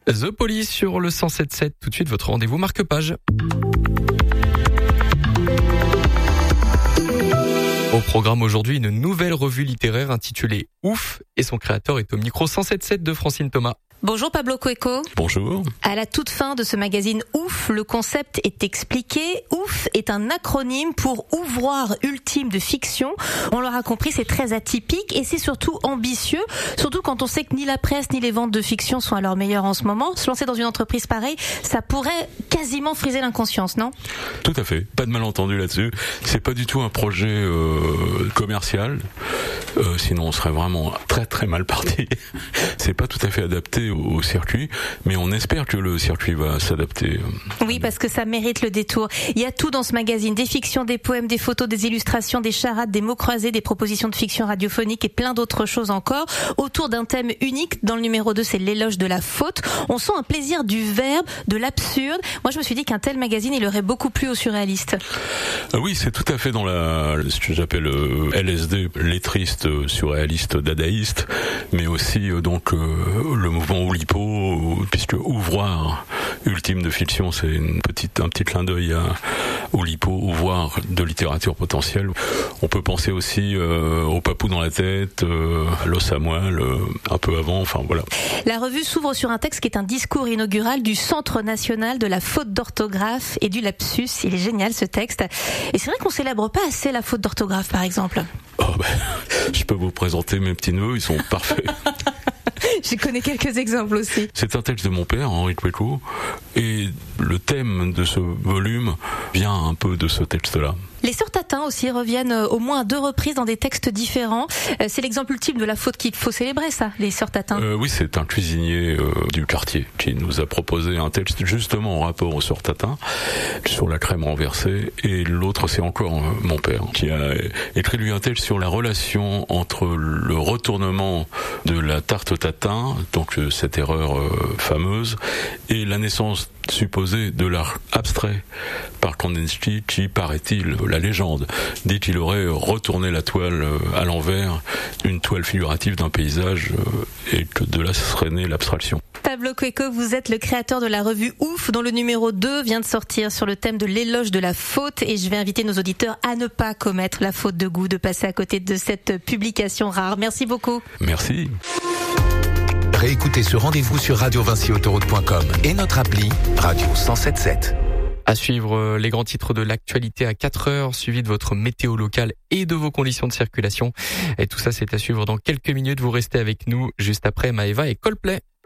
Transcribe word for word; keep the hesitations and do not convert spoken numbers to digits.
The Police sur le cent sept sept. Tout de suite, votre rendez-vous marque-page. Au programme aujourd'hui, une nouvelle revue littéraire intitulée Ouf, et son créateur est au micro cent sept sept de Francine Thomas. Bonjour Pablo Cueco. Bonjour. À la toute fin de ce magazine Ouf, le concept est expliqué. Ouf est un acronyme pour ouvroir ultime de fiction. On l'aura compris, c'est très atypique et c'est surtout ambitieux, surtout quand on sait que ni la presse ni les ventes de fiction sont à leur meilleur en ce moment. Se lancer dans une entreprise pareille, ça pourrait quasiment friser l'inconscience, non ? Tout à fait, pas de malentendu là-dessus. C'est pas du tout un projet euh, commercial, euh, sinon on serait vraiment très très mal parti. C'est pas tout à fait adapté au circuit, mais on espère que le circuit va s'adapter. Oui, parce que ça mérite le détour. Il y a tout dans ce magazine, des fictions, des poèmes, des photos, des illustrations, des charades, des mots croisés, des propositions de fiction radiophonique et plein d'autres choses encore, autour d'un thème unique. Dans le numéro deux, c'est l'éloge de la faute. On sent un plaisir du verbe, de l'absurde. Moi, je me suis dit qu'un tel magazine, il aurait beaucoup plu aux surréalistes. Ah oui, c'est tout à fait dans la, ce que j'appelle euh, L S D, lettriste, surréaliste, dadaïste, mais aussi euh, donc euh, le mouvement Oulipo, puisque ouvroir ultime de fiction, c'est une petite, un petit clin d'œil à Oulipo, ouvroir de littérature potentielle. On peut penser aussi euh, au papou dans la tête, euh, l'os à moelle, euh, un peu avant, enfin voilà. La revue s'ouvre sur un texte qui est un discours inaugural du Centre national de la faute d'orthographe et du lapsus. Il est génial ce texte. Et c'est vrai qu'on célèbre pas assez la faute d'orthographe, par exemple. Oh ben, je peux vous présenter mes petits neveux, ils sont parfaits. Je connais quelques exemples aussi. C'est un texte de mon père, Henri Cueco, et le thème de ce volume vient un peu de ce texte-là. Les sœurs Tatin aussi reviennent au moins à deux reprises dans des textes différents. C'est l'exemple ultime de la faute qu'il faut célébrer, ça, les sœurs Tatin. Euh, oui, c'est un cuisinier euh, du quartier qui nous a proposé un texte justement en rapport aux sœurs Tatin, sur la crème renversée, et l'autre c'est encore euh, mon père, qui a écrit lui un texte sur la relation entre le retournement de la tarte Tatin, donc euh, cette erreur euh, fameuse, et la naissance supposée de l'art abstrait par Kandinsky, qui, paraît-il, la légende dit qu'il aurait retourné la toile à l'envers, une toile figurative d'un paysage, et que de là serait née l'abstraction. Pablo Cueco, vous êtes le créateur de la revue Ouf, dont le numéro deux vient de sortir sur le thème de l'éloge de la faute, et je vais inviter nos auditeurs à ne pas commettre la faute de goût de passer à côté de cette publication rare. Merci beaucoup. Merci. Réécoutez ce rendez-vous sur radio vinci autoroute point com et notre appli Radio cent sept sept. À suivre les grands titres de l'actualité à quatre heures, suivi de votre météo locale et de vos conditions de circulation. Et tout ça, c'est à suivre dans quelques minutes. Vous restez avec nous juste après Maëva et Coldplay.